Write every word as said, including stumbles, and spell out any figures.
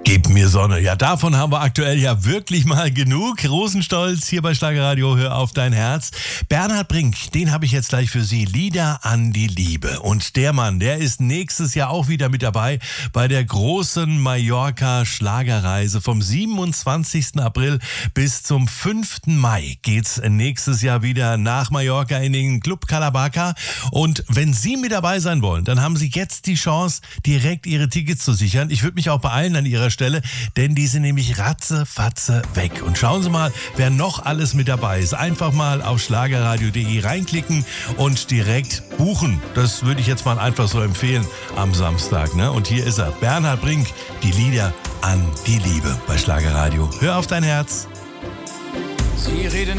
Gib mir Sonne. Ja, davon haben wir aktuell ja wirklich mal genug. Rosenstolz hier bei Schlagerradio, hör auf dein Herz. Bernhard Brink, den habe ich jetzt gleich für Sie. Lieder an die Liebe. Und der Mann, der ist nächstes Jahr auch wieder mit dabei bei der großen Mallorca-Schlagerreise. Vom siebenundzwanzigsten April bis zum fünften Mai geht's nächstes Jahr wieder nach Mallorca in den Club Calabaca. Und wenn Sie mit dabei sein wollen, dann haben Sie jetzt die Chance, direkt Ihre Tickets zu sichern. Ich würde mich auch beeilen an Ihrer Stelle, denn die sind nämlich ratzefatze weg. Und schauen Sie mal, wer noch alles mit dabei ist. Einfach mal auf schlagerradio punkt de reinklicken und direkt buchen. Das würde ich jetzt mal einfach so empfehlen am Samstag. Ne? Und hier ist er, Bernhard Brink, die Lieder an die Liebe bei Schlagerradio. Hör auf dein Herz. Sie reden